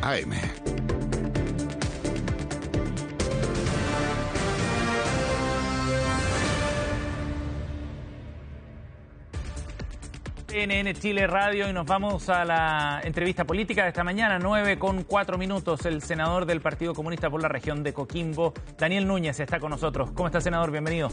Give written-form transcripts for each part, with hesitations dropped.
AM. CNN Chile Radio, y nos vamos a la entrevista política de esta mañana, 9:04. El senador del Partido Comunista por la región de Coquimbo, Daniel Núñez, está con nosotros. ¿Cómo está, senador? Bienvenido.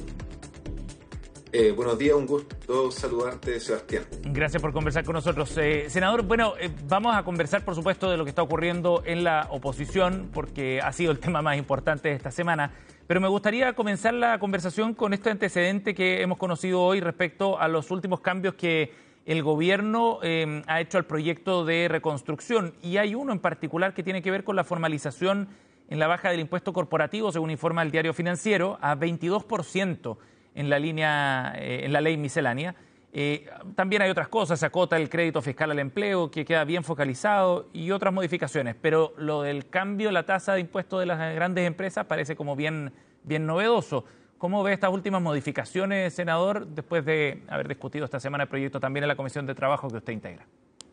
Buenos días, un gusto saludarte, Sebastián. Gracias por conversar con nosotros. Senador, vamos a conversar, por supuesto, de lo que está ocurriendo en la oposición, porque ha sido el tema más importante de esta semana. Pero me gustaría comenzar la conversación con este antecedente que hemos conocido hoy respecto a los últimos cambios que el gobierno ha hecho al proyecto de reconstrucción, y hay uno en particular que tiene que ver con la formalización en la baja del impuesto corporativo, según informa el Diario Financiero, a 22% en la ley miscelánea. También hay otras cosas, se acota el crédito fiscal al empleo, que queda bien focalizado, y otras modificaciones, pero lo del cambio en la tasa de impuesto de las grandes empresas parece como bien novedoso. ¿Cómo ve estas últimas modificaciones, senador, después de haber discutido esta semana el proyecto también en la Comisión de Trabajo que usted integra?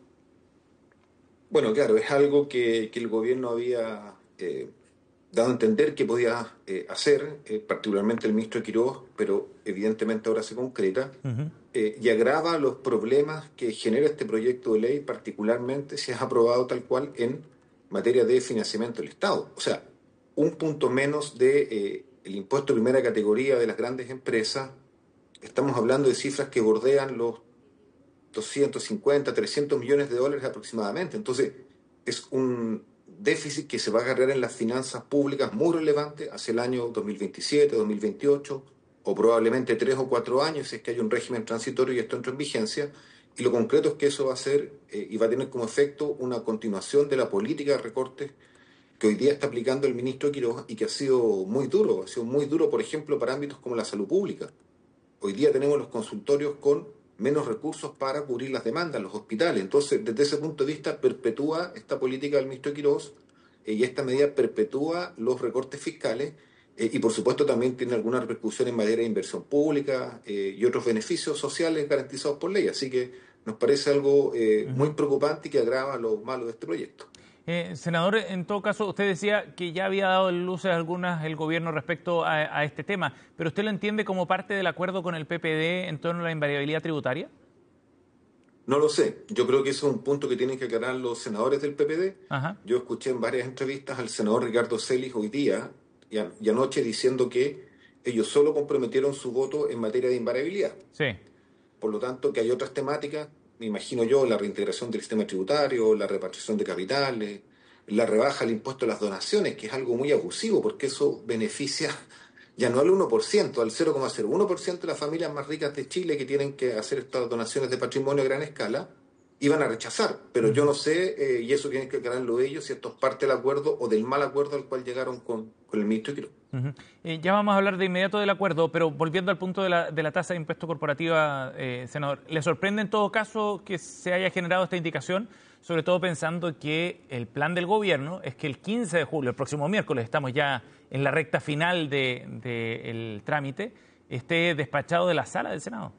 Bueno, claro, es algo que el gobierno había dado a entender que podía hacer, particularmente el ministro Quiroz, pero evidentemente ahora se concreta, y agrava los problemas que genera este proyecto de ley, particularmente si es aprobado tal cual en materia de financiamiento del Estado. O sea, un punto menos de el impuesto de primera categoría de las grandes empresas. Estamos hablando de cifras que bordean los 250, 300 millones de dólares aproximadamente. Entonces, es un déficit que se va a agarrar en las finanzas públicas muy relevante hacia el año 2027, 2028, o probablemente 3 o 4 años, si es que hay un régimen transitorio y esto entra en vigencia. Y lo concreto es que eso va a ser y va a tener como efecto una continuación de la política de recortes que hoy día está aplicando el ministro Quiroz y que ha sido muy duro, por ejemplo, para ámbitos como la salud pública. Hoy día tenemos los consultorios con menos recursos para cubrir las demandas, los hospitales. Entonces, desde ese punto de vista, perpetúa esta política del ministro Quiroz y esta medida perpetúa los recortes fiscales y, por supuesto, también tiene alguna repercusión en materia de inversión pública y otros beneficios sociales garantizados por ley. Así que nos parece algo muy preocupante y que agrava lo malo de este proyecto. Senador, en todo caso, usted decía que ya había dado luces algunas el gobierno respecto a este tema, pero ¿usted lo entiende como parte del acuerdo con el PPD en torno a la invariabilidad tributaria? No lo sé. Yo creo que eso es un punto que tienen que aclarar los senadores del PPD. Ajá. Yo escuché en varias entrevistas al senador Ricardo Celis hoy día y anoche diciendo que ellos solo comprometieron su voto en materia de invariabilidad. Sí. Por lo tanto, que hay otras temáticas, me imagino yo, la reintegración del sistema tributario, la repatriación de capitales, la rebaja del impuesto a las donaciones, que es algo muy abusivo porque eso beneficia ya no al 1%, al 0,01% de las familias más ricas de Chile que tienen que hacer estas donaciones de patrimonio a gran escala, iban a rechazar. Pero yo no sé, y eso tienen que aclararlo ellos, si esto es parte del acuerdo o del mal acuerdo al cual llegaron con el ministro Quiroz. Ya vamos a hablar de inmediato del acuerdo, pero volviendo al punto de la tasa de impuesto corporativa, senador, ¿le sorprende en todo caso que se haya generado esta indicación? Sobre todo pensando que el plan del gobierno es que el 15 de julio, el próximo miércoles, estamos ya en la recta final del trámite, esté despachado de la sala del Senado.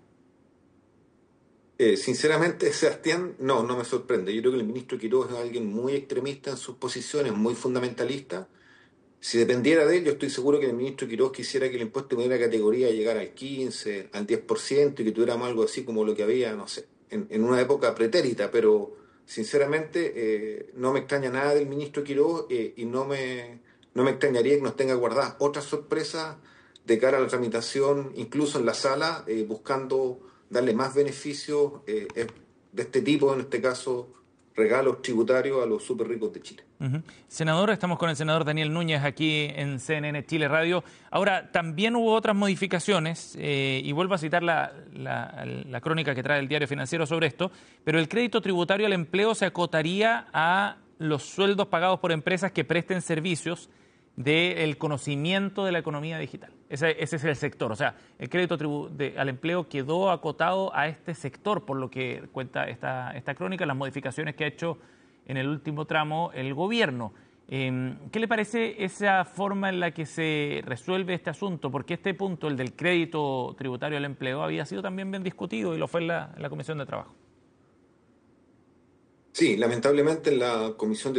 Sinceramente, Sebastián, no me sorprende. Yo creo que el ministro Quiroz es alguien muy extremista en sus posiciones, muy fundamentalista. Si dependiera de él, yo estoy seguro que el ministro Quiroz quisiera que el impuesto de primera categoría llegara al 15, al 10% y que tuviéramos algo así como lo que había, no sé, en una época pretérita, pero sinceramente no me extraña nada del ministro Quiroz y no me extrañaría que nos tenga guardadas otras sorpresas de cara a la tramitación, incluso en la sala, buscando darle más beneficios de este tipo, en este caso regalos tributarios a los súper ricos de Chile. Senador, estamos con el senador Daniel Núñez aquí en CNN Chile Radio. Ahora, también hubo otras modificaciones, y vuelvo a citar la crónica que trae el Diario Financiero sobre esto, pero el crédito tributario al empleo se acotaría a los sueldos pagados por empresas que presten servicios del conocimiento de la economía digital. Ese es el sector. O sea, el crédito al empleo quedó acotado a este sector, por lo que cuenta esta crónica, las modificaciones que ha hecho en el último tramo el gobierno. ¿Qué le parece esa forma en la que se resuelve este asunto? Porque este punto, el del crédito tributario al empleo, había sido también bien discutido y lo fue en la Comisión de Trabajo. Sí, lamentablemente en la Comisión de